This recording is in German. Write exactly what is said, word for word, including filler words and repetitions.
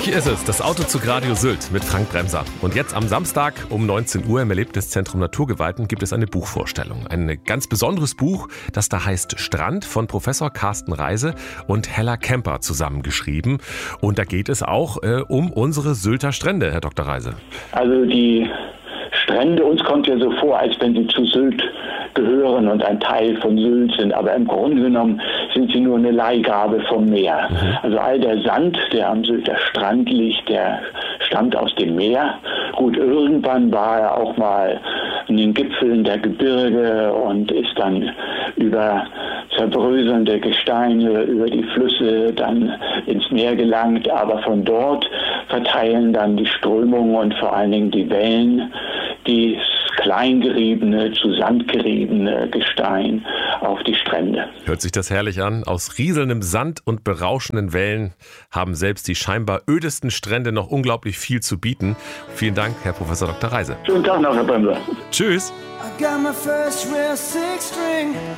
Hier ist es, das Autozug Radio Sylt mit Frank Bremser. Und jetzt am Samstag um neunzehn Uhr im Erlebniszentrum Naturgewalten gibt es eine Buchvorstellung. Ein ganz besonderes Buch, das da heißt Strand von Professor Carsten Reise und Hella Kemper zusammengeschrieben. Und da geht es auch äh, um unsere Sylter Strände, Herr Doktor Reise. Also die Strände, uns kommt ja so vor, als wenn sie zu Sylt gehören und ein Teil von Sylt sind, aber im Grunde genommen sind sie nur eine Leihgabe vom Meer. Mhm. Also all der Sand, der am Sylter Strand liegt, der stammt aus dem Meer. Gut, irgendwann war er auch mal in den Gipfeln der Gebirge und ist dann über zerbröselnde Gesteine, über die Flüsse dann ins Meer gelangt, aber von dort verteilen dann die Strömungen und vor allen Dingen die Wellen die kleingeriebene, zu Sand geriebene Gestein auf die Strände. Hört sich das herrlich an. Aus rieselndem Sand und berauschenden Wellen haben selbst die scheinbar ödesten Strände noch unglaublich viel zu bieten. Vielen Dank, Herr Professor Doktor Reise. Schönen Tag noch, Herr Bremser. Tschüss.